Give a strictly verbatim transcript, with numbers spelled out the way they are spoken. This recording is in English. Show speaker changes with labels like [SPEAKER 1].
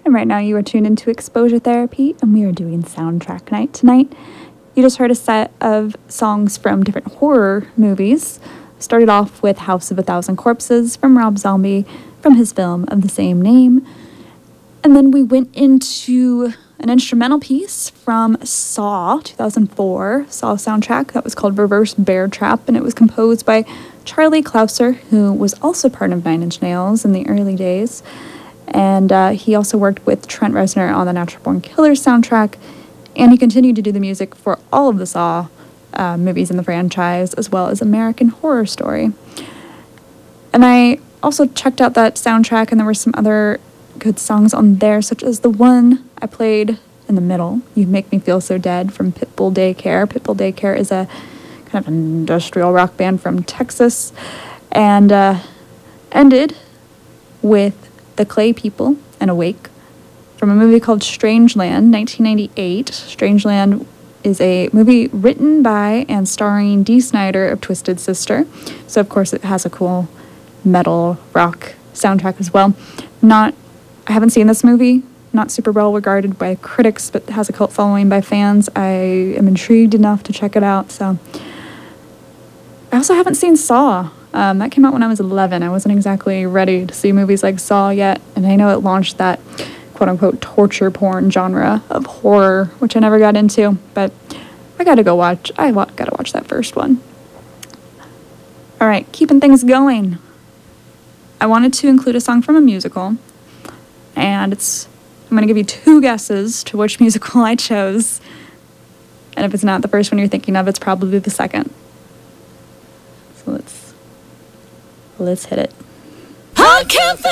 [SPEAKER 1] And right now you are tuned into Exposure Therapy, and we are doing soundtrack night tonight. You just heard a set of songs from different horror movies. Started off with House of a Thousand Corpses from Rob Zombie from his film of the same name. And then we went into an instrumental piece from Saw two thousand four, Saw soundtrack that was called Reverse Bear Trap, and it was composed by Charlie Clouser, who was also part of Nine Inch Nails in the early days. And uh, he also worked with Trent Reznor on the Natural Born Killers soundtrack, and he continued to do the music for all of the Saw uh, movies in the franchise, as well as American Horror Story. And I also checked out that soundtrack, and there were some other good songs on there, such as the one I played in the middle, You Make Me Feel So Dead, from Pitbull Daycare. Pitbull Daycare is a kind of industrial rock band from Texas, and uh, ended with The Clay People and Awake from a movie called Strangeland, nineteen ninety-eight. Strangeland is a movie written by and starring Dee Snider of Twisted Sister, so of course it has a cool metal rock soundtrack as well. Not I haven't seen this movie, not super well regarded by critics, but has a cult following by fans. I am intrigued enough to check it out. So I also haven't seen Saw. Um, that came out when I was eleven. I wasn't exactly ready to see movies like Saw yet, and I know it launched that quote-unquote torture porn genre of horror, which I never got into, but I gotta go watch. I wa- gotta watch that first one. All right, keeping things going. I wanted to include a song from a musical, and it's I'm going to give you two guesses to which musical I chose, and if it's not the first one you're thinking of, it's probably the second. So let's let's hit it.
[SPEAKER 2] I can't